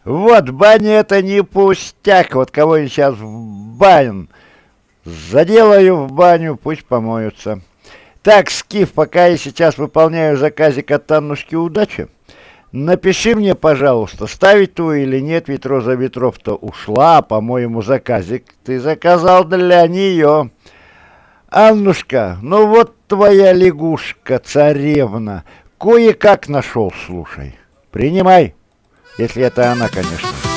Вот, баня это не пустяк. Вот кого я сейчас в баню заделаю в баню, пусть помоются. Так, Скиф, пока я сейчас выполняю заказик от Аннушки удачи, напиши мне, пожалуйста, ставить ту или нет, ведь Роза Ветров-то ушла, а, по-моему, заказик ты заказал для нее. Аннушка, ну вот твоя лягушка, царевна, кое-как нашел, слушай. Принимай, если это она, конечно.